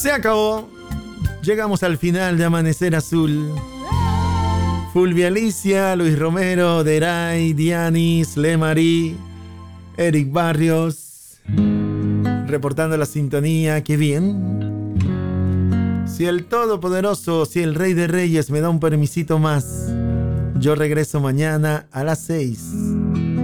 Se acabó. Llegamos al final de Amanecer Azul. Fulvia Alicia, Luis Romero, Deray, Dianis, Lemarí, Eric Barrios, reportando la sintonía. ¡Qué bien! Si el Todopoderoso, si el Rey de Reyes me da un permisito más, yo regreso mañana a las 6.